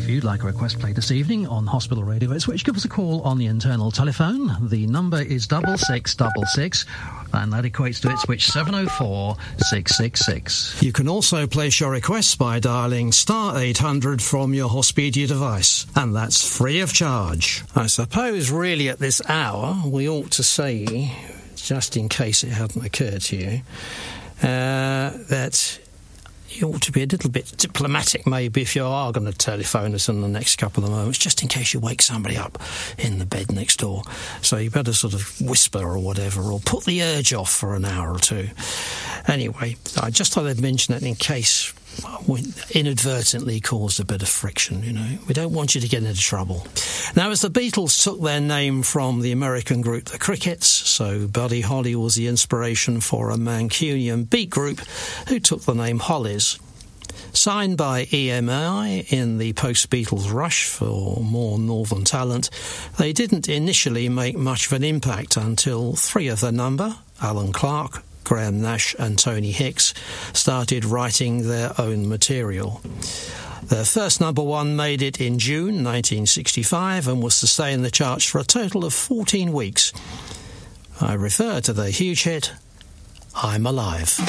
you'd like a request played this evening on Hospital Radio Ipswich, give us a call on the internal telephone. The number is 6666, and that equates to Ipswich 704 666. You can also place your requests by dialing star 800 from your Hospedia device, and that's free of charge. I suppose really at this hour we ought to say, just in case it hadn't occurred to you, that you ought to be a little bit diplomatic maybe if you are going to telephone us in the next couple of moments, just in case you wake somebody up in the bed next door. So you better sort of whisper or whatever, or put the urge off for an hour or two. Anyway, I just thought I'd mention it in case we inadvertently caused a bit of friction, you know. We don't want you to get into trouble. Now, as the Beatles took their name from the American group The Crickets, so Buddy Holly was the inspiration for a Mancunian beat group who took the name Hollies. Signed by EMI in the post-Beatles rush for more northern talent, they didn't initially make much of an impact until three of the number, Alan Clark, Graham Nash and Tony Hicks, started writing their own material. Their first number one made it in June 1965 and was to stay in the charts for a total of 14 weeks. I refer to their huge hit, I'm Alive.